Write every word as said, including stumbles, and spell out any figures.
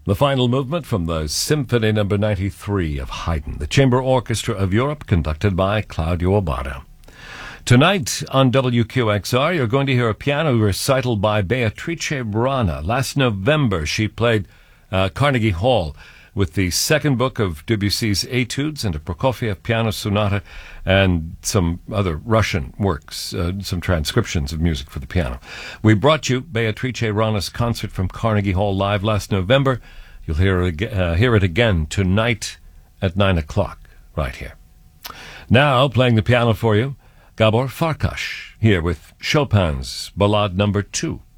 The final movement from the Symphony Number ninety-three of Haydn, the Chamber Orchestra of Europe, conducted by Claudio Abbado. Tonight on W Q X R, you're going to hear a piano recital by Beatrice Rana. Last November, she played uh, Carnegie Hall with the second book of Debussy's Etudes and a Prokofiev piano sonata and some other Russian works, uh, some transcriptions of music for the piano. We brought you Beatrice Rana's concert from Carnegie Hall live last November. You'll hear it, uh, hear it again tonight at nine o'clock right here. Now, playing the piano for you, Gabor Farkas, here with Chopin's Ballade Number Two.